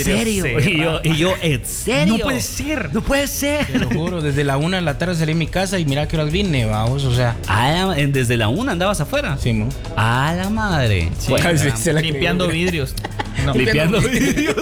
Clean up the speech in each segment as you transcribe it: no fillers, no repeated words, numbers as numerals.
serio? Y yo, ¿en serio? No puede ser. No puede ser. Te lo juro, desde la 1 de la tarde salí de mi casa y mira que horas vine, vamos, o sea. Desde la 1 andabas afuera. Sí, mo. A la madre. Sí, Bueno, se la limpiando creyó. vidrios. No. Limpiando vidrios.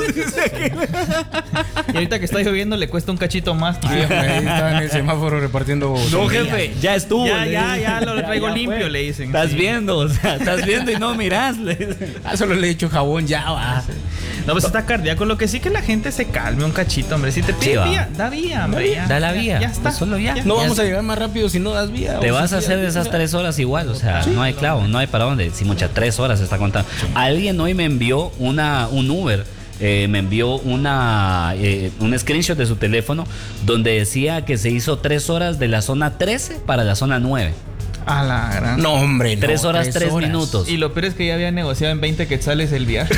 Y ahorita que está lloviendo le cuesta un cachito más. Sí, hombre, ahí estaba en el semáforo repartiendo. No, sombrillas. jefe, ya estuvo. Ya lo traigo ya limpio, fue. le dicen. Estás Sí. viendo, o sea, estás viendo y no mirás. le dicen. Solo le he hecho jabón, ya va. No, pues está cardíaco. Lo que sí que la gente se calme un cachito, hombre. Si te pide Sí, va. vía, da vía, hombre. Ya, Da la vía. Ya está. Pues solo ya. No vamos a llegar más rápido si no das vía. Te o vas si a hacer das de esas vía. 3 horas igual, o sea, no hay clavo, no hay para dónde. Si muchas 3 horas se está contando. Alguien hoy me envió un Uber. Me envió un screenshot de su teléfono donde decía que se hizo 3 horas de la zona 13 para la zona 9. A la gran. No, hombre, no. 3 horas, 3 minutos. Y lo peor es que ya había negociado en 20 quetzales el viaje.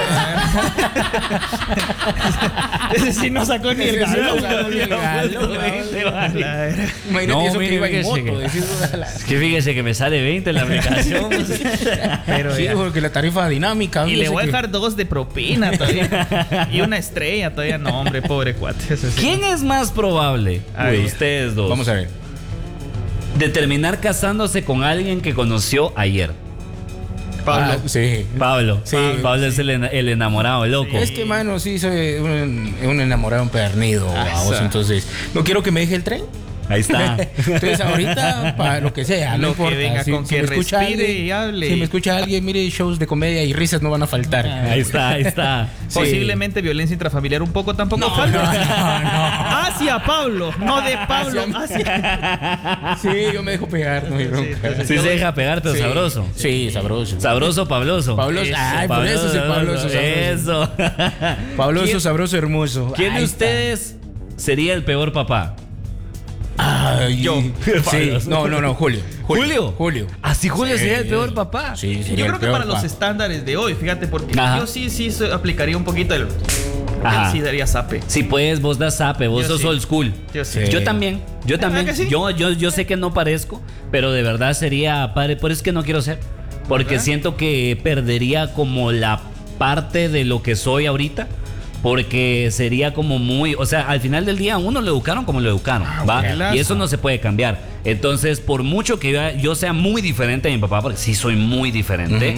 Ese sí no sacó ni el galón. Imagínate No, eso que mire, iba en fíjese moto. que- decir, Es que fíjese que me sale 20 en la aplicación. Pero sí, ya. porque la tarifa dinámica. Y no le sé voy a qué. dejar 2 de propina todavía. Y una estrella todavía. No, hombre, pobre cuate. Ese sí. ¿Quién es más probable A de ver. ustedes dos Vamos a ver. de terminar casándose con alguien que conoció ayer? Pablo. Ah, sí. Pablo. Sí, Pablo es el enamorado, loco. Es que, mano, sí, soy un enamorado empedernido. Vamos, esa. entonces, no quiero que me deje el tren. Ahí está. Entonces, ahorita, para lo que sea, no Lo importa. que venga, con que me escucha respire alguien- y hable. Si me escucha alguien, mire, shows de comedia y risas no van a faltar. Ahí está, ahí está. Sí. Posiblemente violencia intrafamiliar un poco tampoco falta. Hacia Pablo, no de Pablo. Hacia. Sí, yo me dejo pegar, no hay bronca. Sí se deja pegar, pero Sí. sabroso. Sí, sabroso. Sabroso, Pabloso. Pabloso. Ay, por eso es el Pabloso sabroso. Eso. Pabloso, ¿Quién- sabroso, hermoso. ¿Quién de Ahí está. ustedes sería el peor papá? Ay, Yo. Sí, no, Julio. Julio. Así Julio Sí. sería el peor papá. Sí, Yo sería creo el que peor, para los pa. estándares de hoy, fíjate, porque Ajá. yo sí aplicaría un poquito el. Ajá. Sí daría zape. Si pues vos das zape, vos Yo sos sí. old school. Yo sí. Sí. Yo también. ¿Verdad que sí? Yo sé que no parezco, pero de verdad sería padre. Por eso es que no quiero ser. Porque ¿Verdad? siento que perdería como la parte de lo que soy ahorita. Porque sería como muy. O sea, al final del día a uno lo educaron como lo educaron. ¿Va? buenazo. Y eso no se puede cambiar. Entonces, por mucho que yo sea muy diferente a mi papá, porque sí soy muy diferente.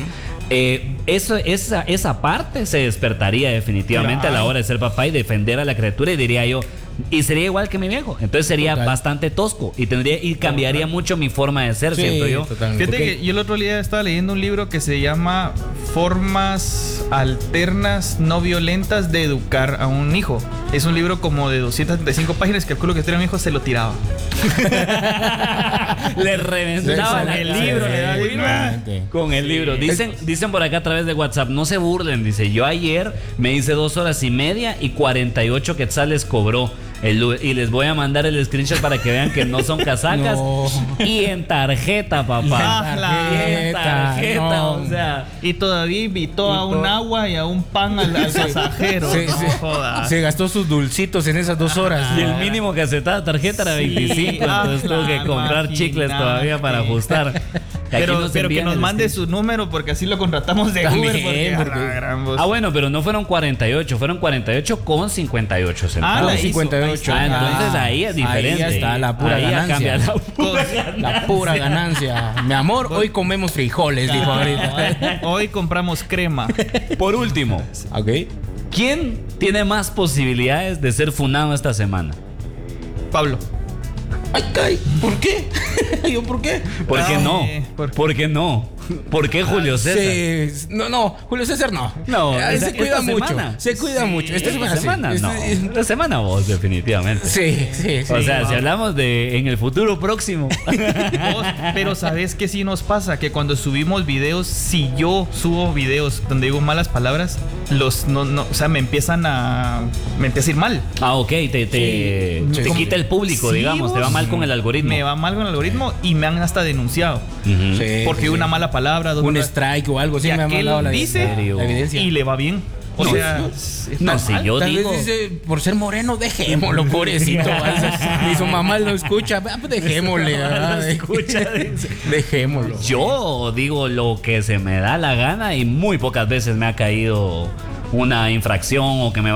Esa parte se despertaría definitivamente a la hora de ser papá y defender a la criatura, y diría yo, y sería igual que mi viejo. Entonces sería Total. bastante tosco y cambiaría mucho mi forma de ser, Sí, siento yo. totalmente. Fíjate que yo el otro día estaba leyendo un libro que se llama Formas Alternas No Violentas de Educar a un Hijo. Es un libro como de 275 páginas que calculo que este era mi hijo, se lo tiraba. Le reventaba Sí, el sí, libro, sí, le daba exactamente. con el libro. Dicen por acá a través de WhatsApp, no se burlen, dice, yo ayer me hice 2 horas y media y 48 quetzales cobró el Uber, y les voy a mandar el screenshot para que vean que no son casacas. No. Y en tarjeta, papá. Ah, Y en tarjeta, no. o sea. Y todavía invitó a un agua y a un pan al pasajero. Sí, no sí. jodas. Se gastó sus dulcitos en esas 2 horas. Y el mínimo que aceptaba tarjeta era 25, entonces tuvo que comprar chicles todavía para ajustar. Aquí Pero que envían nos el mande screenshot. su número porque así lo contratamos de También, Uber. Porque, porque- a la gran voz. Ah, bueno, pero no fueron 48, fueron 48 con 58 centavos. Ah, la Ah, hizo. 58. Ah, entonces ahí es diferente. Ahí está la pura Ahí ya ganancia. cambia la pura La pura ganancia. Mi amor, hoy comemos frijoles, dijo ahorita. Hoy compramos crema. Por último, Ok. ¿quién tiene más posibilidades de ser funado esta semana? Pablo. Ay, caray, ¿por qué? ¿Yo por qué? ¿Por qué no? ¿por ¿Por qué no? ¿Por qué Julio César? Sí, no, Julio César no. No, Se cuida esta mucho. semana. Se cuida mucho. Esta semana sí. semana no. Esta semana vos, definitivamente. Sí. O sea, no. si hablamos de en el futuro próximo. Vos, pero ¿sabes qué sí nos pasa? Que cuando subimos videos, si yo subo videos donde digo malas palabras, o sea, me empieza a ir mal. Ah, ok, te Sí. quita el público, Sí, digamos, te va vos. mal con el algoritmo. Me va mal con el algoritmo y me han hasta denunciado. Ujú. Sí, Porque sí. una mala palabra, dos Un malas- strike o algo así Y me ha aquel mandado la dice la evidencia. y le va bien. O No, sea, no, es no, normal. si yo Tal digo. vez dice, por ser moreno, dejémoslo, pobrecito. Y su mamá lo escucha, pues dejémosle. ¿verdad? Escucha, dice. Dejémoslo. Yo digo lo que se me da la gana y muy pocas veces me ha caído una infracción o que me